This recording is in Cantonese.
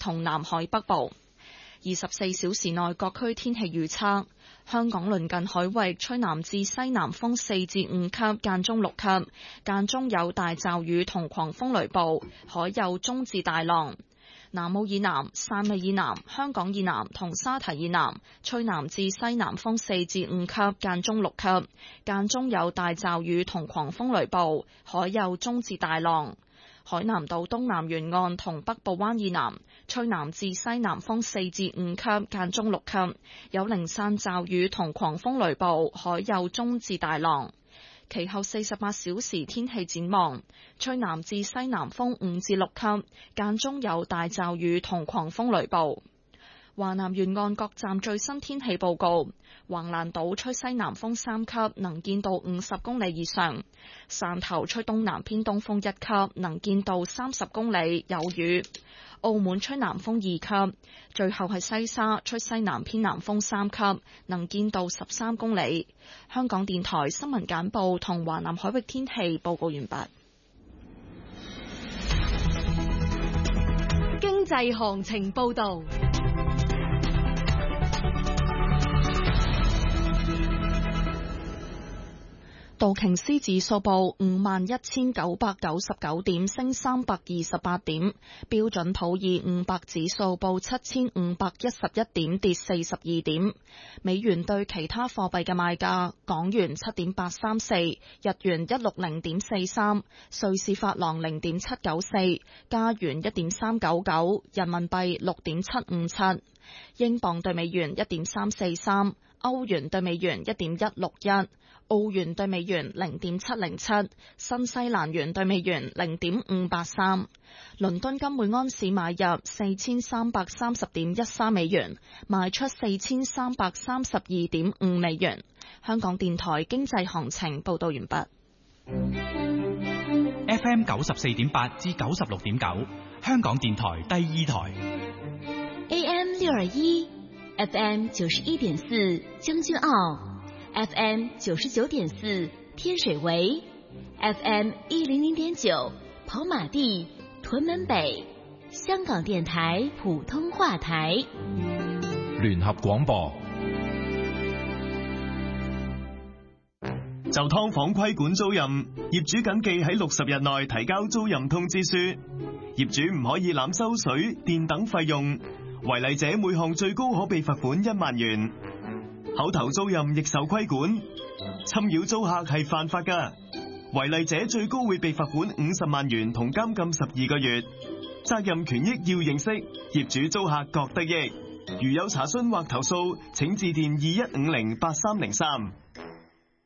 同南海北部。24小時內各區天氣預測：香港鄰近海域吹南至西南風4至5級，間中6級，間中有大驟雨同狂風雷暴，海有中至大浪。南澳以南、汕尾以南、香港以南同沙堤以南吹南至西南風4至5級，間中6級，間中有大驟雨同狂風雷暴，海有中至大浪。海南島東南沿岸同北部灣以南吹南至西南風4至5級，間中6級，有零散驟雨同狂風雷暴，海有中至大浪。其後48小時天氣展望，吹南至西南風5至6級，間中有大驟雨同狂風雷暴。華南沿岸各站最新天氣報告：橫瀾島吹西南風3級，能見度50公里以上；汕頭吹東南偏東風1級，能見度30公里，有雨；澳門吹南風2級；最後係西沙吹西南偏南風3級，能見度13公里。香港電台新聞簡報同華南海域天氣報告完畢。 經濟行情報導。 道瓊斯指數報51,999點，升328點；標準普爾500指數報7,511點，跌42點。美元對其他貨幣嘅賣價：港元7.834，日元160.43，瑞士法郎0.794，加元1.399，人民幣6.757，英鎊對美元1.343，歐元對美元1.161。澳元對美元0.707，新西蘭元對美元0.583。倫敦金每安士買入4330.13美元，賣出4332.5美元。香港電台經濟行情報道完畢。 FM 94.8至96.9，香港電台第二台。 AM 621 ，FM 91.4，將軍澳。FM 99.4天水圍 ，FM 100.9跑馬地、屯門北，香港電台普通話台。 聯合廣播。 就劏房規管租賃，業主謹記喺60日內提交租賃通知書。業主唔可以濫收水電等費用，違例者每項最高可被罰款1萬元。口頭租賃亦受規管，侵擾租客係犯法㗎，違例者最高會被罰款50萬元同監禁12個月。責任權益要認識，業主租客各得益。如有查詢或投訴，請致電21508303。